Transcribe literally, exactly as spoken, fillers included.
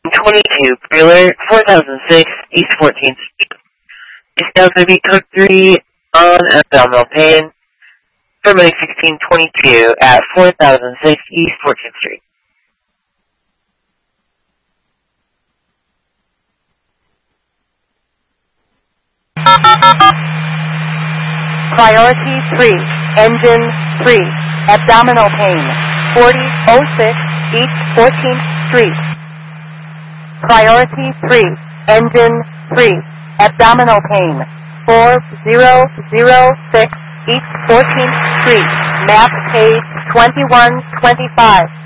twenty-two, Prelude, four thousand six, East fourteenth Street. It's now going to be code three on abdominal pain for May sixteen twenty-two at four thousand six East fourteenth Street. Priority three, engine three, abdominal pain, forty oh six East fourteenth Street. Priority three, engine three, abdominal pain, four thousand six East fourteenth Street, map page twenty-one twenty-five.